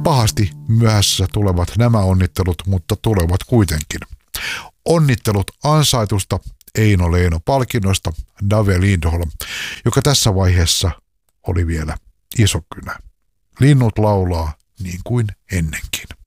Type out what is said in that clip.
Pahasti myöhässä tulevat nämä onnittelut, mutta tulevat kuitenkin. Onnittelut ansaitusta Eino Leino-palkinnosta Dave Lindholm, joka tässä vaiheessa oli vielä Isokynä. Linnut laulaa niin kuin ennenkin.